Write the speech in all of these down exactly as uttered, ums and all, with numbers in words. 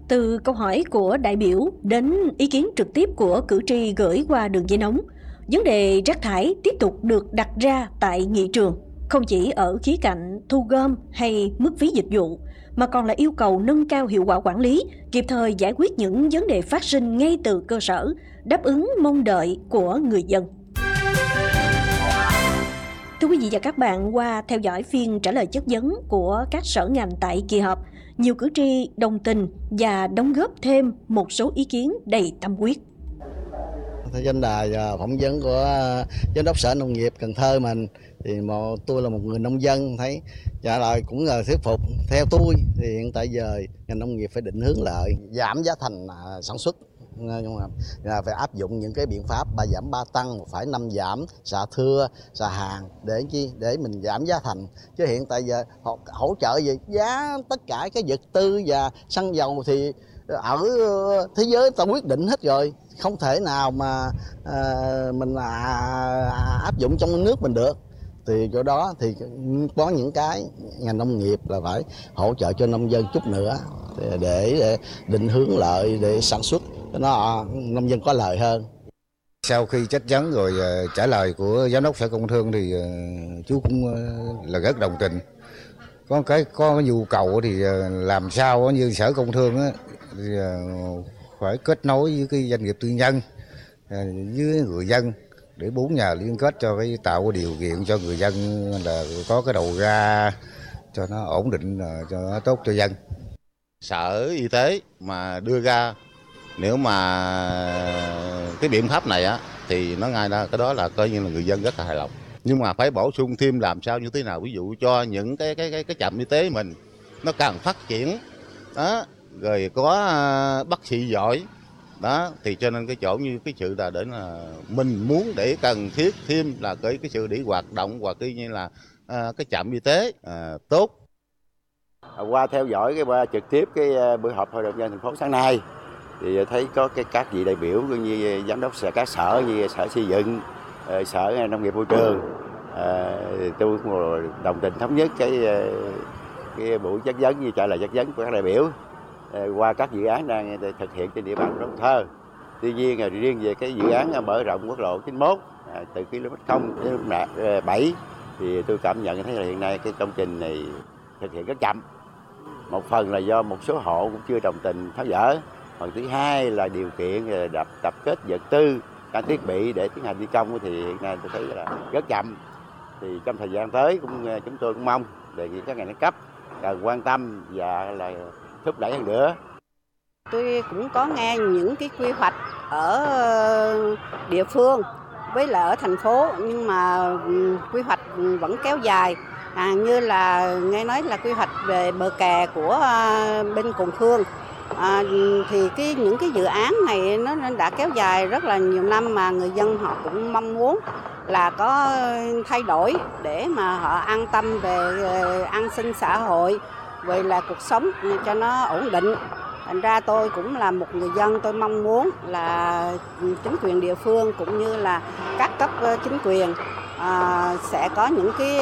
Từ câu hỏi của đại biểu đến ý kiến trực tiếp của cử tri gửi qua đường dây nóng, vấn đề rác thải tiếp tục được đặt ra tại nghị trường, không chỉ ở khía cạnh thu gom hay mức phí dịch vụ, mà còn là yêu cầu nâng cao hiệu quả quản lý, kịp thời giải quyết những vấn đề phát sinh ngay từ cơ sở, đáp ứng mong đợi của người dân. Thưa quý vị và các bạn, qua theo dõi phiên trả lời chất vấn của các sở ngành tại kỳ họp, nhiều cử tri đồng tình và đóng góp thêm một số ý kiến đầy tâm huyết. Theo danh đài phỏng vấn của giám đốc Sở Nông nghiệp Cần Thơ mình, thì một, tôi là một người nông dân, thấy trả lời cũng là thuyết phục. Theo tôi thì hiện tại giờ ngành nông nghiệp phải định hướng lại giảm giá thành sản xuất, nhưng mà phải áp dụng những cái biện pháp ba giảm ba tăng, một phải năm giảm, xạ thưa, xạ hàng để chi để mình giảm giá thành. Chứ hiện tại giờ họ hỗ trợ gì giá tất cả cái vật tư và xăng dầu thì ở thế giới ta quyết định hết rồi, không thể nào mà à, mình à, áp dụng trong nước mình được. Thì chỗ đó thì có những cái ngành nông nghiệp là phải hỗ trợ cho nông dân chút nữa để, để định hướng lợi để sản xuất nó nông dân có lợi hơn. Sau khi chất vấn rồi uh, trả lời của giám đốc Sở Công Thương thì uh, chú cũng uh, là rất đồng tình. Có cái có cái nhu cầu thì uh, làm sao như Sở Công Thương á, thì, uh, phải kết nối với cái doanh nghiệp tư nhân, uh, với người dân để bốn nhà liên kết cho cái tạo cái điều kiện cho người dân là có cái đầu ra cho nó ổn định, uh, cho nó tốt cho dân. Sở Y tế mà đưa ra nếu mà cái biện pháp này á thì nó ngay ra cái đó là coi như là người dân rất là hài lòng. Nhưng mà phải bổ sung thêm làm sao như thế nào, ví dụ cho những cái cái cái cái trạm y tế mình nó càng phát triển đó, rồi có bác sĩ giỏi đó, thì cho nên cái chỗ như cái sự là để là mình muốn để cần thiết thêm là cái cái sự để hoạt động hoặc cái như là à, cái trạm y tế à, tốt. Qua theo dõi cái qua trực tiếp cái buổi họp hội đồng nhân dân thành phố sáng nay thì thấy có cái các vị đại biểu như giám đốc sở các sở như sở xây dựng, sở nông nghiệp môi trường, à, tôi cũng đồng tình thống nhất cái cái buổi chất vấn như trả lời chất vấn của các đại biểu à, qua các dự án đang thực hiện trên địa bàn Cần Thơ. Tuy nhiên là riêng về cái dự án mở rộng quốc lộ chín mốt à, từ km không đến bảy thì tôi cảm nhận thấy là hiện nay cái công trình này thực hiện rất chậm. Một phần là do một số hộ cũng chưa đồng tình tháo dỡ. Phần thứ hai là điều kiện đập tập kết vật tư, các thiết bị để tiến hành thi công thì hiện nay tôi thấy là rất chậm. Thì trong thời gian tới cũng chúng tôi cũng mong đề nghị các ngành các cấp cần quan tâm và là thúc đẩy hơn nữa. Tôi cũng có nghe những cái quy hoạch ở địa phương với là ở thành phố, nhưng mà quy hoạch vẫn kéo dài. À, như là nghe nói là quy hoạch về bờ kè của bên Cần Khương. À, thì cái những cái dự án này nó đã kéo dài rất là nhiều năm mà người dân họ cũng mong muốn là có thay đổi để mà họ an tâm về an sinh xã hội, về là cuộc sống cho nó ổn định. Thành ra tôi cũng là một người dân, tôi mong muốn là chính quyền địa phương cũng như là các cấp chính quyền à, sẽ có những cái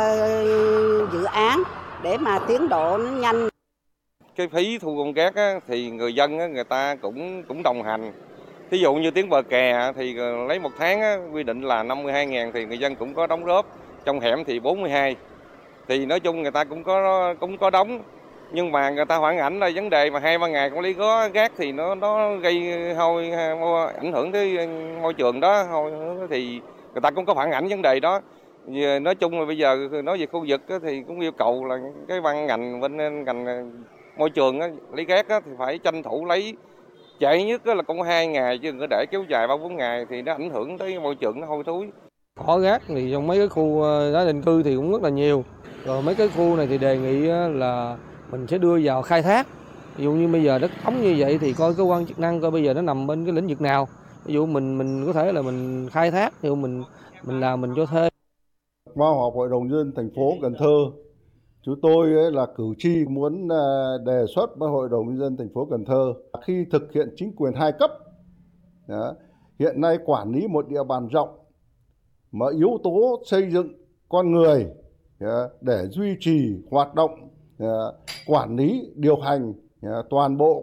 uh, dự án để mà tiến độ nó nhanh. Cái phí thu gom rác á, thì người dân á, người ta cũng cũng đồng hành. Thí dụ như tuyến bờ kè thì lấy một tháng á, quy định là năm mươi hai ngàn thì người dân cũng có đóng góp. Trong hẻm thì bốn mươi hai. Thì nói chung người ta cũng có cũng có đóng. Nhưng mà người ta phản ảnh là vấn đề mà hai ba ngày không lấy có rác thì nó nó gây hôi, ảnh hưởng tới môi trường đó thôi, thì người ta cũng có phản ảnh vấn đề đó. Nói chung là bây giờ nói về khu vực á, thì cũng yêu cầu là cái ban ngành bên ngành môi trường á, lấy rác á, thì phải tranh thủ lấy chạy nhất là cũng hai ngày chứ đừng có để kéo dài ba bốn ngày thì nó ảnh hưởng tới môi trường, nó hôi thối. Có rác thì trong mấy cái khu tái định cư thì cũng rất là nhiều. Rồi mấy cái khu này thì đề nghị là mình sẽ đưa vào khai thác. Ví dụ như bây giờ đất trống như vậy thì coi cơ quan chức năng coi bây giờ nó nằm bên cái lĩnh vực nào. Ví dụ mình mình có thể là mình khai thác thì mình mình làm mình cho thuê. Qua họp Hội đồng nhân dân thành phố Cần Thơ, chúng tôi là cử tri muốn đề xuất với Hội đồng nhân dân thành phố Cần Thơ khi thực hiện chính quyền hai cấp, đó, hiện nay quản lý một địa bàn rộng mà yếu tố xây dựng con người để duy trì hoạt động quản lý điều hành toàn bộ